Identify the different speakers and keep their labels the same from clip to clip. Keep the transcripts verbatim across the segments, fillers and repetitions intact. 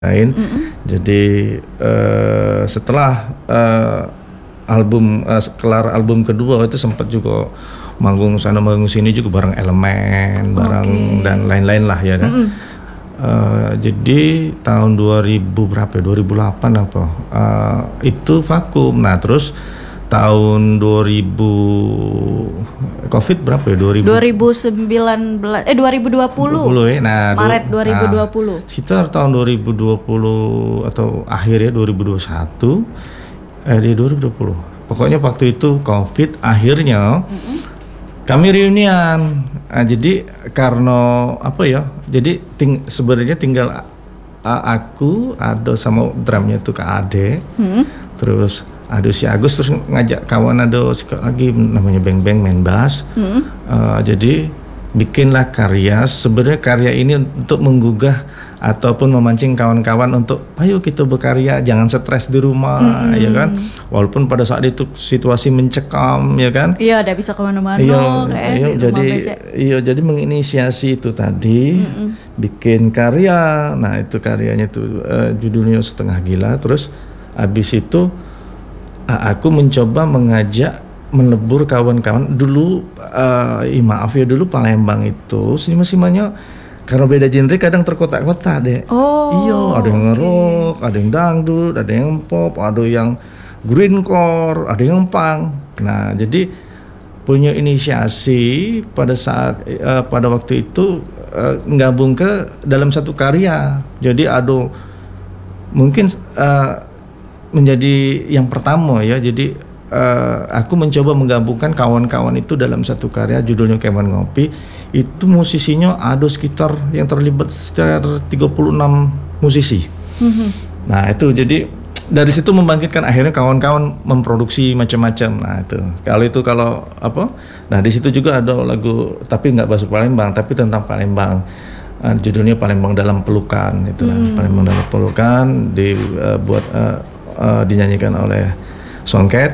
Speaker 1: lain.
Speaker 2: Mm-mm.
Speaker 1: Jadi uh, setelah uh, album uh, kelar album kedua itu sempat juga manggung sana manggung sini juga bareng Elemen, bareng
Speaker 2: Okay.
Speaker 1: dan lain-lain lah ya kan. Uh, jadi tahun dua ribu berapa ya? dua ribu delapan apa? Uh, itu vakum. Nah, terus tahun dua ribu Covid berapa ya? dua ribu
Speaker 2: dua ribu sembilan belas eh dua ribu dua puluh.
Speaker 1: dua puluh ya. Nah,
Speaker 2: Maret dua ribu dua puluh.
Speaker 1: Nah, sekitar tahun dua ribu dua puluh atau akhir ya dua ribu dua puluh satu eh di dua ribu dua puluh. Pokoknya waktu itu Covid akhirnya mm-hmm. kami reunian. Nah, jadi karena apa ya? Jadi ting- sebenarnya tinggal a- aku, Ado sama drumnya itu Kak Ade. Mm-hmm. Terus Ado si Agus terus ngajak kawan Ado lagi namanya Beng Beng main bass. Mm-hmm. Uh, jadi bikinlah karya. Sebenarnya karya ini untuk menggugah ataupun memancing kawan-kawan untuk ayo kita berkarya, jangan stres di rumah, mm-hmm. ya kan. Walaupun pada saat itu situasi mencekam, ya kan.
Speaker 2: Iya, tidak bisa kemana-mana.
Speaker 1: Iya,
Speaker 2: kayak
Speaker 1: iya
Speaker 2: di
Speaker 1: jadi
Speaker 2: rumah
Speaker 1: iya jadi menginisiasi itu tadi, mm-hmm. bikin karya. Nah itu karyanya tuh uh, judulnya Setengah Gila. Terus habis itu uh, aku mencoba mengajak melebur kawan-kawan dulu. Uh, eh, maaf ya dulu Palembang itu sima-simanya. Karena beda genre kadang terkotak-kotak deh.
Speaker 2: Oh.
Speaker 1: Iya, ada yang nge-rock, ada yang dangdut, ada yang pop, ada yang greencore, ada yang punk. Nah, jadi punya inisiasi pada saat uh, pada waktu itu uh, gabung ke dalam satu karya. Jadi ada mungkin uh, menjadi yang pertama ya. Jadi uh, aku mencoba menggabungkan kawan-kawan itu dalam satu karya judulnya Keman Ngopi. Itu musisinya ada sekitar yang terlibat sekitar tiga puluh enam musisi. Mm-hmm. Nah itu jadi dari situ membangkitkan akhirnya kawan-kawan memproduksi macam-macam. Nah itu kalau itu kalau apa? Nah di situ juga ada lagu tapi nggak bahasa Palembang tapi tentang Palembang. Uh, judulnya Palembang Dalam Pelukan itu. Mm-hmm. Palembang Dalam Pelukan dibuat uh, uh, uh, dinyanyikan oleh Songket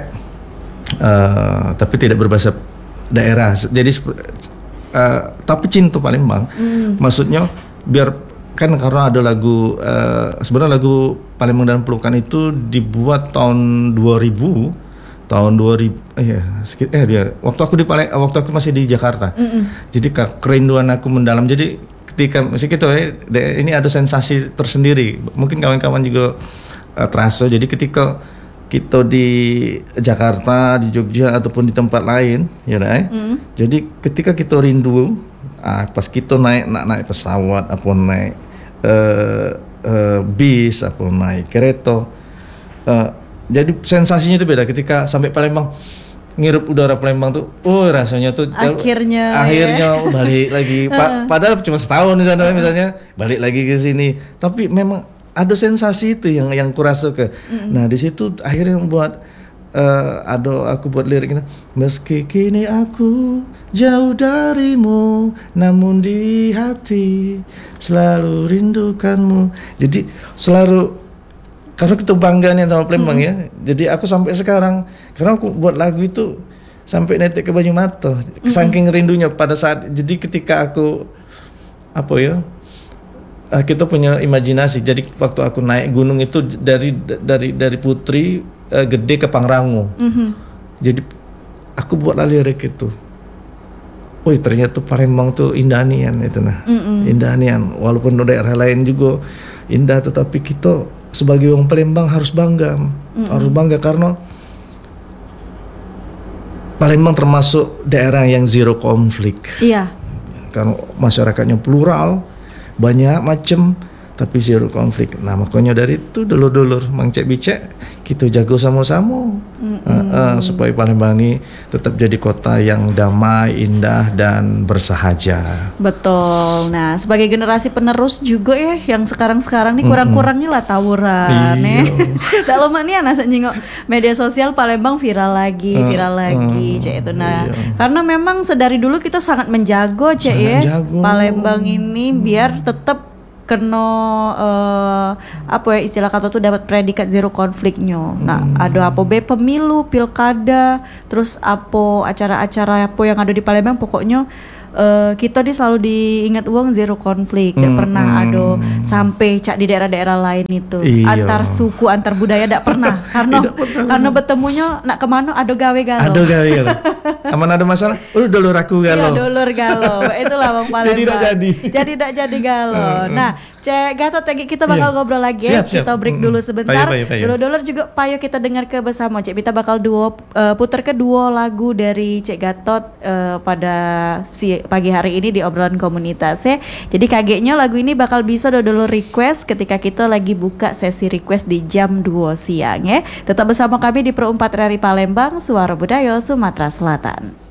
Speaker 1: uh, tapi tidak berbahasa daerah. Jadi Uh, tapi cinta Palembang, mm. maksudnya biar kan karena ada lagu uh, sebenarnya lagu Palembang Dalam Pelukan itu dibuat tahun dua ribu tahun dua ribu eh, eh dia waktu aku di Palembang, waktu aku masih di Jakarta. Mm-mm. Jadi kerinduan aku mendalam. Jadi ketika masih gitu eh, ini ada sensasi tersendiri. Mungkin kawan-kawan juga uh, terasa. Jadi ketika kita di Jakarta, di Jogja ataupun di tempat lain, ya nah, mm. jadi ketika kita rindu, ah, pas kita naik naik, naik pesawat, apa naik uh, uh, bis, apa naik kereta, uh, jadi sensasinya itu beda. Ketika sampai Palembang, ngirup udara Palembang tuh, oh rasanya tuh
Speaker 2: akhirnya,
Speaker 1: akhirnya ya. Balik lagi. Pa- padahal cuma setahun di sana misalnya, balik lagi ke sini. Tapi memang ada sensasi itu yang yang kurasa ke. Mm-hmm. Nah di situ akhirnya membuat uh, ada aku buat liriknya. Meski kini aku jauh darimu, namun di hati selalu rindukanmu. Jadi selalu karena kita bangga nih sama Palembang, mm-hmm. ya. Jadi aku sampai sekarang karena aku buat lagu itu sampai netek ke banyu mata. Mm-hmm. Saking rindunya pada saat. Jadi ketika aku apa ya? Uh, kita punya imajinasi. Jadi waktu aku naik gunung itu dari dari dari Putri uh, Gede ke Pangrango. Mm-hmm. Jadi aku buatlah lirik itu. Wih ternyata Palembang tuh indah nian itu nah. Mm-hmm. Indah nian. Walaupun daerah lain juga indah, tetapi kita sebagai orang Palembang harus bangga. Mm-hmm. Harus bangga karena Palembang termasuk daerah yang zero konflik.
Speaker 2: Iya.
Speaker 1: Karena masyarakatnya plural, banyak macam tapi zero konflik. Nah makanya dari itu dulur-dulur Mang Cek Bicek kita jago sama-sama mm-hmm. uh, uh, supaya Palembang ini tetap jadi kota yang damai, indah dan bersahaja.
Speaker 2: Betul. Nah sebagai generasi penerus juga ya yang sekarang-sekarang nih kurang-kurangnya lah tawuran.
Speaker 1: Iya.
Speaker 2: Dalam nih anak nyingok media sosial Palembang viral lagi, viral uh, lagi, uh, cek itu. Nah iya. Karena memang sedari dulu kita sangat menjago cek ya jago. Palembang ini biar tetap kena uh, apa ya istilah kata tuh dapat predikat zero konfliknya. Nah, hmm. ada apa be pemilu, pilkada, terus apa acara-acara apa yang ada di Palembang pokoknya uh, kita di selalu diingat uang zero konflik, tidak hmm, pernah hmm. ada sampai cak di daerah-daerah lain itu iyo. Antar suku antar budaya tidak pernah karena pernah, karena bertemunya nak kemana ada gawe galau.
Speaker 1: Ada gawe galau. Aman ada masalah, udah dulur aku galau.
Speaker 2: Iya dulur galau, itulah bang Palembang.
Speaker 1: Jadi tidak jadi.
Speaker 2: Jadi tidak jadi galau. Nah, Cek Gatot kita bakal yeah. ngobrol lagi ya. Siap, siap. Kita break dulu sebentar. Dulur-dulur juga payo kita dengar ke bersama. Cek kita bakal duo uh, putar ke duo lagu dari Cek Gatot uh, pada si pagi hari ini di obrolan komunitas ya. Jadi kagetnya lagu ini bakal bisa dulur request ketika kita lagi buka sesi request di jam dua siang ya. Tetap bersama kami di Pro empat R R I Palembang, Suara Budaya Sumatera Selatan.